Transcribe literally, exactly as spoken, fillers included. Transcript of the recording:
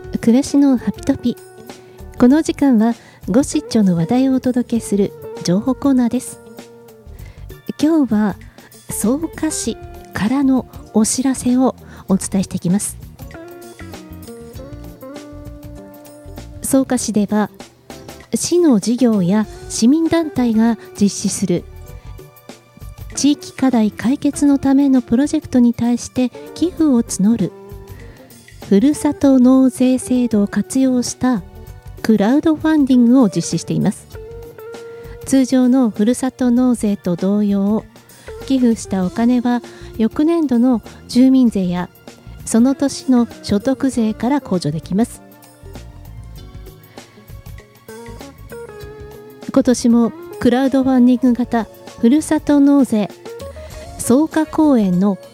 暮らしのハピトピ。この時間はご出張の話題をお届けする情報コーナーです。今日は草加市からのお知らせをお伝えしていきます。草加市では市の事業や市民団体が実施する地域課題解決のためのプロジェクトに対して寄付を募るふるさと納税制度を活用したクラウドファンディングを実施しています。通常のふるさと納税と同様、寄付したお金は翌年度の住民税やその年の所得税から控除できます。今年もクラウドファンディング型ふるさと納税草加公園の